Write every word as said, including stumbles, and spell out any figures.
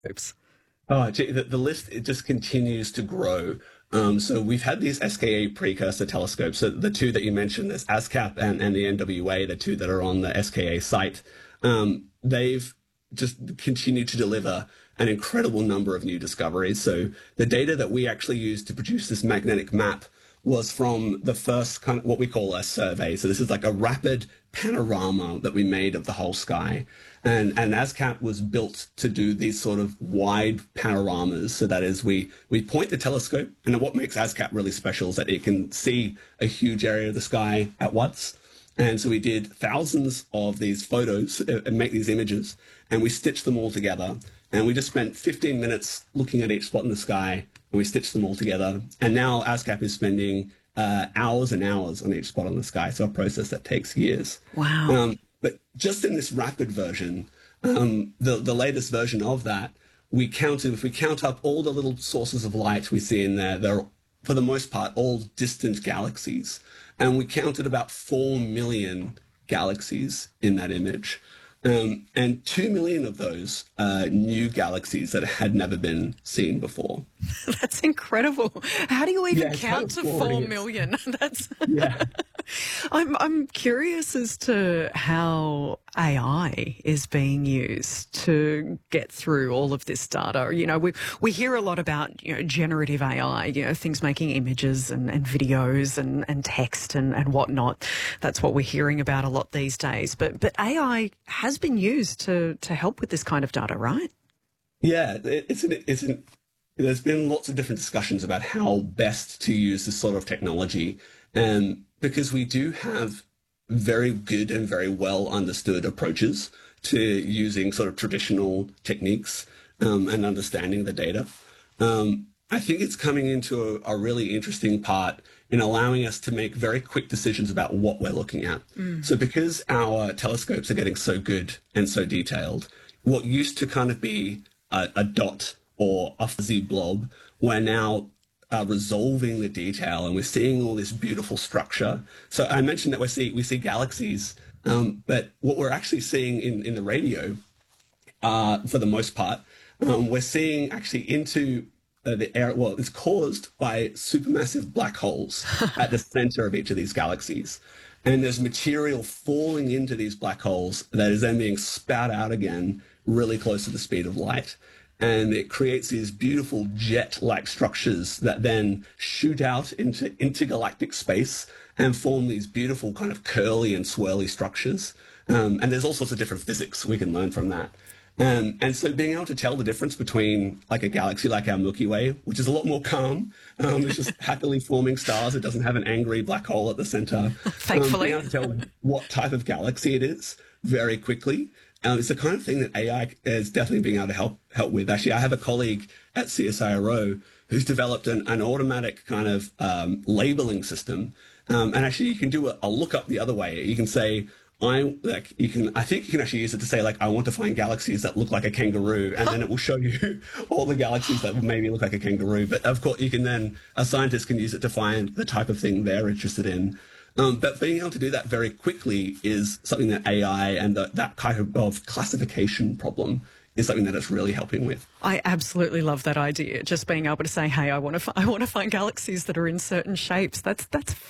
Oops. Oh, gee, the, the list, it just continues to grow. Um, so we've had these S K A precursor telescopes. So the two that you mentioned, there's ASCAP and, and the N W A, the two that are on the S K A site. Um, they've just continued to deliver an incredible number of new discoveries. So the data that we actually used to produce this magnetic map was from the first kind of what we call a survey. So this is like a rapid panorama that we made of the whole sky. And, and ASCAP was built to do these sort of wide panoramas. So that is, we, we point the telescope, and what makes ASCAP really special is that it can see a huge area of the sky at once. And so we did thousands of these photos and make these images, and we stitched them all together. And we just spent fifteen minutes looking at each spot in the sky, and we stitched them all together. And now ASCAP is spending uh, hours and hours on each spot on the sky. So a process that takes years. Wow. Um, but just in this rapid version, um, the, the latest version of that, we counted, if we count up all the little sources of light we see in there, they're, for the most part, all distant galaxies. And we counted about four million galaxies in that image. Um, and two million of those are new galaxies that had never been seen before. That's incredible. How do you even Yeah, count to kind of four glorious. million? That's Yeah. I'm I'm curious as to how A I is being used to get through all of this data. You know, we we hear a lot about, you know, generative A I, you know, things making images and, and videos and, and text and, and whatnot. That's what we're hearing about a lot these days. But but A I has been used to to help with this kind of data, right? Yeah, it- it's an, it's an, there's been lots of different discussions about how best to use this sort of technology. And because we do have very good and very well understood approaches to using sort of traditional techniques um, and understanding the data. Um, I think it's coming into a, a really interesting part in allowing us to make very quick decisions about what we're looking at. Mm. So because our telescopes are getting so good and so detailed, what used to kind of be a, a dot or a fuzzy blob, we're now uh, resolving the detail, and we're seeing all this beautiful structure. So I mentioned that we see we see galaxies, um, but what we're actually seeing in, in the radio, uh, for the most part, um, we're seeing actually into uh, the air. Well, it's caused by supermassive black holes at the center of each of these galaxies. And there's material falling into these black holes that is then being spat out again really close to the speed of light. And it creates these beautiful jet-like structures that then shoot out into intergalactic space and form these beautiful kind of curly and swirly structures. Um, and there's all sorts of different physics we can learn from that. Um, and so being able to tell the difference between like a galaxy like our Milky Way, which is a lot more calm, um, it's just happily forming stars, it doesn't have an angry black hole at the center. Thankfully. Um, being able to tell what type of galaxy it is very quickly. Um, it's the kind of thing that A I is definitely being able to help help with. Actually, I have a colleague at C S I R O who's developed an, an automatic kind of um, labeling system. Um, and actually, you can do a, a lookup the other way. You can say, I like you can. I think you can actually use it to say like, I want to find galaxies that look like a kangaroo, and then it will show you all the galaxies that maybe look like a kangaroo. But of course, you can then a scientist can use it to find the type of thing they're interested in. Um, but being able to do that very quickly is something that A I and the, that kind of, of classification problem is something that it's really helping with. I absolutely love that idea. Just being able to say, "Hey, I want to, I want to find galaxies that are in certain shapes." That's that's